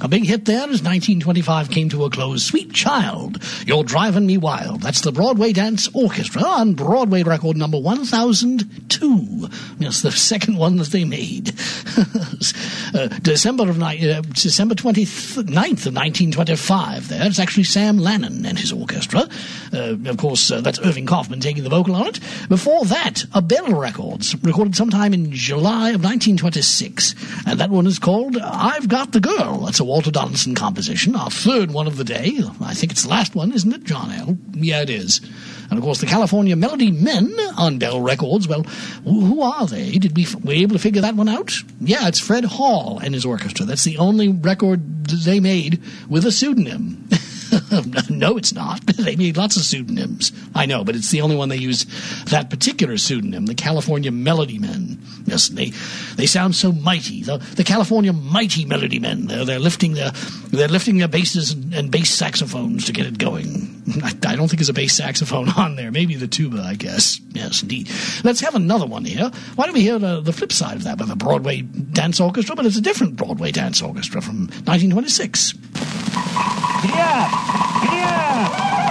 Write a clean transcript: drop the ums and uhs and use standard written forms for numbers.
A big hit there as 1925 came to a close. Sweet Child, You're Driving Me Wild. That's the Broadway Dance Orchestra on Broadway record number 1002. Yes, the second one that they made. December 29th of 1925 there. It's actually Sam Lannon and his orchestra. Of course, that's Irving Kaufman taking the vocal on it. Before that, a Bell Records, recorded sometime in July of 1926. And that one is called I've Got the Girl. That's a Walter Donaldson composition, our third one of the day. I think it's the last one, isn't it, John L.? Yeah, it is. And, of course, the California Melody Men on Bell Records. Well, who are they? Were we able to figure that one out? Yeah, it's Fred Hall and his orchestra. That's the only record they made with a pseudonym. No, it's not. They made lots of pseudonyms. I know, but it's the only one they used that particular pseudonym, the California Melody Men. Yes, they sound so mighty. The California Mighty Melody Men. They're lifting their basses and bass saxophones to get it going. I don't think there's a bass saxophone on there. Maybe the tuba, I guess. Yes, indeed. Let's have another one here. Why don't we hear the flip side of that with the Broadway Dance Orchestra? But it's a different Broadway Dance Orchestra from 1926. Yeah.